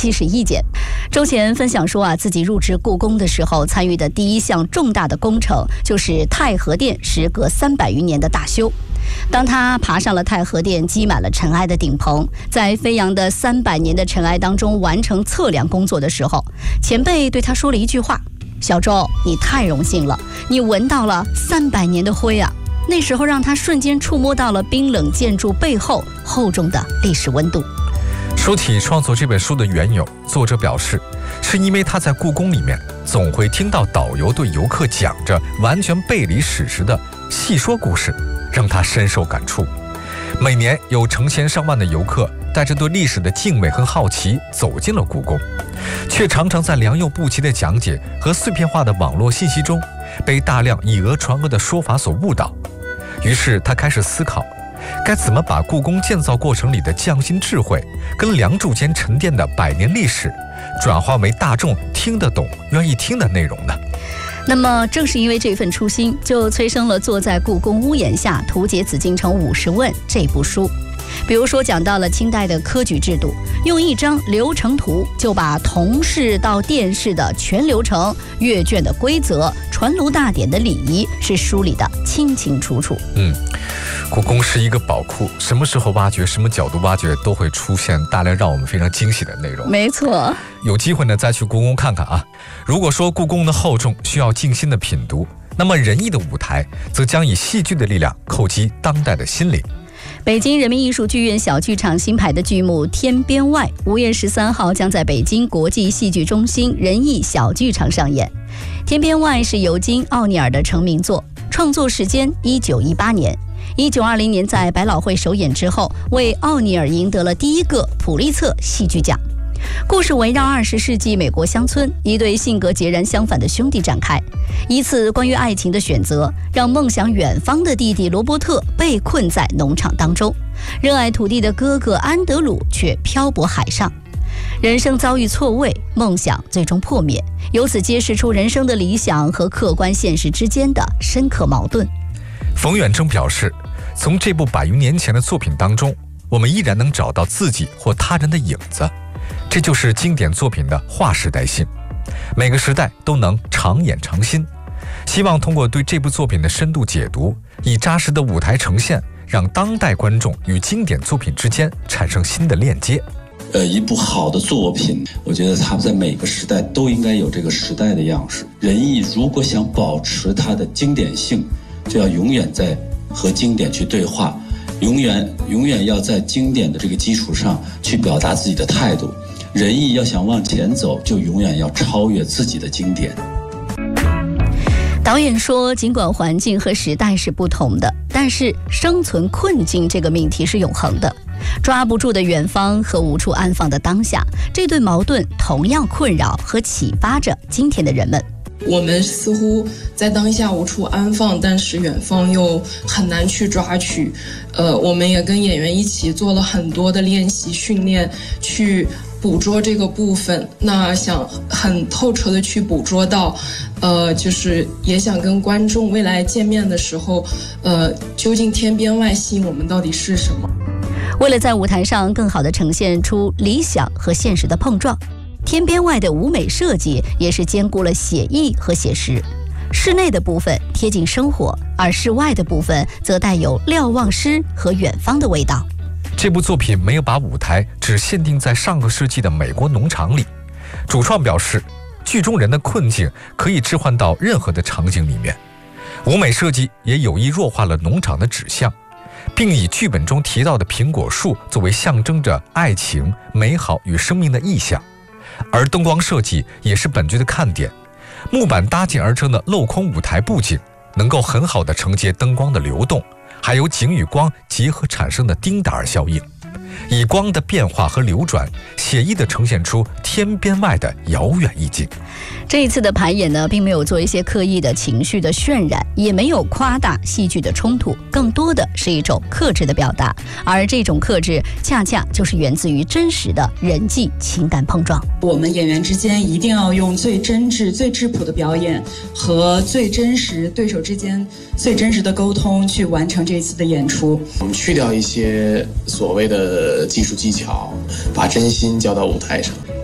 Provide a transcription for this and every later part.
71件。周贤分享说自己入职故宫的时候，参与的第一项重大的工程就是太和殿时隔300余年的大修。当他爬上了太和殿积满了尘埃的顶棚，在飞扬的300年的尘埃当中完成测量工作的时候，前辈对他说了一句话：小周，你太荣幸了，你闻到了300年的灰啊。那时候让他瞬间触摸到了冰冷建筑背后厚重的历史温度。 说起创作这本书的缘由，作者表示，是因为他在故宫里面总会听到导游对游客讲着完全背离史实的细说故事，让他深受感触。每年有成千上万的游客带着对历史的敬畏和好奇走进了故宫，却常常在良莠不齐的讲解和碎片化的网络信息中被大量以讹传讹的说法所误导。于是他开始思考，该怎么把故宫建造过程里的匠心智慧跟梁柱间沉淀的100年历史转化为大众听得懂愿意听的内容呢？ 那么正是因为这份初心，就催生了坐在故宫屋檐下图解紫禁城50问这部书。比如说讲到了清代的科举制度，用一张流程图就把铜试到殿试的全流程、阅卷的规则、传炉大典的礼仪是梳理的清清楚楚。 故宫是一个宝库，什么时候挖掘，什么角度挖掘，都会出现大量让我们非常惊喜的内容。 没错， 有机会呢再去故宫看看啊。如果说故宫的厚重需要静心的品读，那么仁义的舞台则将以戏剧的力量叩击当代的心灵。 北京人民艺术剧院小剧场新排的剧目《天边外》5月13号将在北京国际戏剧中心仁义小剧场上演。《天边外》是尤金·奥尼尔的成名作，创作时间1918年，1920年在百老汇首演之后，为奥尼尔赢得了第1个普利策戏剧奖。故事围绕20世纪美国乡村一对性格截然相反的兄弟展开，一次关于爱情的选择让梦想远方的弟弟罗伯特被困在农场当中，热爱土地的哥哥安德鲁却漂泊海上。人生遭遇错位，梦想最终破灭，由此揭示出人生的理想和客观现实之间的深刻矛盾。 冯远征表示，从这部100余年前的作品当中，我们依然能找到自己或他人的影子，这就是经典作品的划时代性，每个时代都能常演常新。希望通过对这部作品的深度解读，以扎实的舞台呈现，让当代观众与经典作品之间产生新的链接。 一部好的作品，我觉得它在每个时代都应该有这个时代的样式。仁义如果想保持它的经典性，就要永远在和经典去对话，永远要在经典的这个基础上去表达自己的态度。仁义要想往前走，就永远要超越自己的经典。 导演说，尽管环境和时代是不同的，但是生存困境这个命题是永恒的。抓不住的远方和无处安放的当下，这对矛盾同样困扰和启发着今天的人们。 我们似乎在当下无处安放，但是远方又很难去抓取。我们也跟演员一起做了很多的练习训练，去捕捉这个部分。那想很透彻的去捕捉到，就是也想跟观众未来见面的时候，究竟天边外吸引我们到底是什么？ 为了在舞台上更好地呈现出理想和现实的碰撞，天边外的舞美设计也是兼顾了写意和写实。室内的部分贴近生活，而室外的部分则带有瞭望诗和远方的味道。 这部作品没有把舞台只限定在上个世纪的美国农场里，主创表示，剧中人的困境可以置换到任何的场景里面。舞美设计也有意弱化了农场的指向，并以剧本中提到的苹果树作为象征着爱情、美好与生命的意象。而灯光设计也是本剧的看点，木板搭建而成的镂空舞台布景能够很好地承接灯光的流动，还有景与光结合产生的丁达尔效应，以光的变化和流转，写意地呈现出天边外的遥远意境。 这一次的排演呢，并没有做一些刻意的情绪的渲染，也没有夸大戏剧的冲突，更多的是一种克制的表达，而这种克制恰恰就是源自于真实的人际情感碰撞。 我们演员之间一定要用最真挚、最质朴的表演和最真实对手之间最真实的沟通去完成这一次的演出。 我们去掉一些所谓的技术技巧，把真心交到舞台上。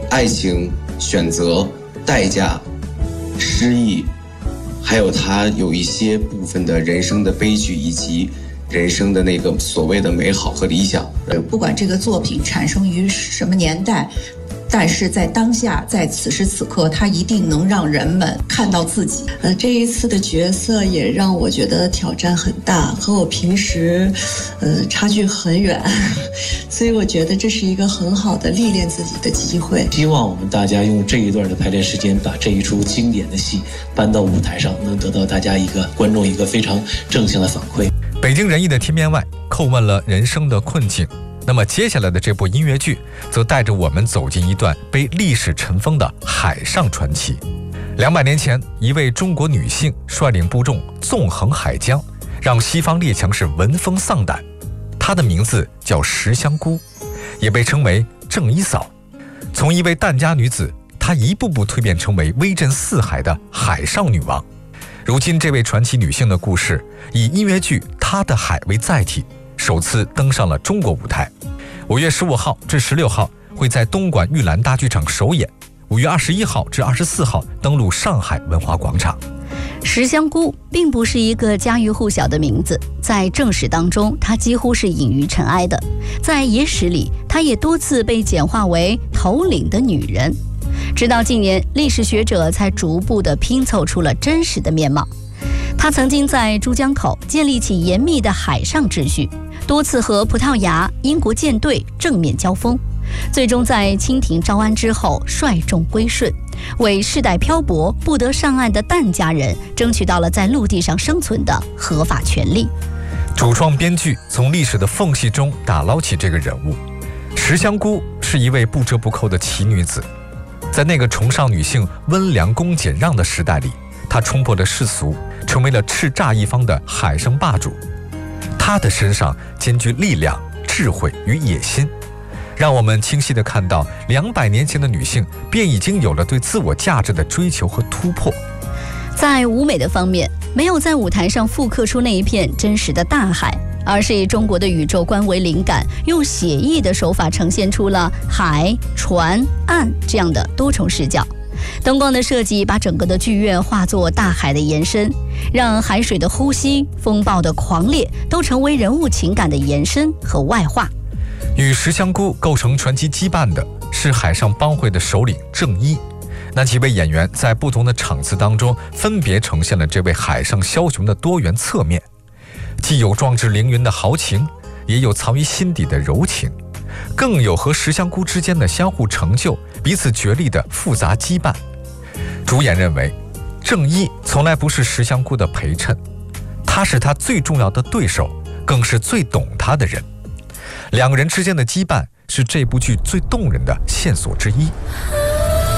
爱情、选择、代价、失意，还有他有一些部分的人生的悲剧，以及人生的那个所谓的美好和理想。 不管这个作品产生于什么年代，但是在当下，在此时此刻，它一定能让人们看到自己。这一次的角色也让我觉得挑战很大，和我平时差距很远，所以我觉得这是一个很好的历练自己的机会。 希望我们大家用这一段的排练时间，把这一出经典的戏搬到舞台上，能得到大家观众一个非常正向的反馈。 北京人艺的天边外叩问了人生的困境。那么接下来的这部音乐剧则带着我们走进一段被历史尘封的海上传奇。200年前，一位中国女性率领部众纵横海疆，让西方列强是闻风丧胆。她的名字叫石香姑，也被称为正一嫂。从一位疍家女子，她一步步蜕变成为威震四海的海上女王。如今这位传奇女性的故事以音乐剧《她的海》为载体，首次登上了中国舞台。5月15号至16号会在东莞玉兰大剧场首演，5月21号至24号登陆上海文化广场。 石香姑并不是一个家喻户晓的名字，在正史当中，她几乎是隐于尘埃的。在野史里，她也多次被简化为头领的女人。直到近年，历史学者才逐步地拼凑出了真实的面貌。她曾经在珠江口建立起严密的海上秩序，多次和葡萄牙、英国舰队正面交锋，最终在清廷招安之后率众归顺，为世代漂泊不得上岸的疍家人争取到了在陆地上生存的合法权利。 主创编剧从历史的缝隙中打捞起这个人物。石香姑是一位不折不扣的奇女子，在那个崇尚女性温良恭俭让的时代里，她冲破了世俗，成为了叱咤一方的海上霸主。她的身上兼具力量、智慧与野心，让我们清晰地看到200年前的女性便已经有了对自我价值的追求和突破。 在舞美的方面，没有在舞台上复刻出那一片真实的大海，而是以中国的宇宙观为灵感，用写意的手法呈现出了海、船、岸这样的多重视角。灯光的设计把整个的剧院化作大海的延伸，让海水的呼吸、风暴的狂烈都成为人物情感的延伸和外化。 与石香姑构成传奇羁绊的是海上帮会的首领正一。那几位演员在不同的场次当中，分别呈现了这位海上枭雄的多元侧面，既有壮志凌云的豪情，也有藏于心底的柔情，更有和石香姑之间的相互成就、彼此角力的复杂羁绊。主演认为，正一从来不是石香姑的陪衬，他是他最重要的对手，更是最懂他的人。两个人之间的羁绊是这部剧最动人的线索之一。